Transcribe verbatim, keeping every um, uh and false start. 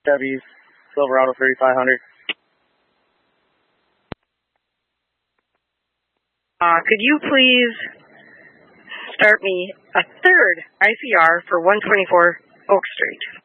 W, Silverado thirty-five hundred. Uh, could you please start me a third I C R for one twenty-four Oak Street?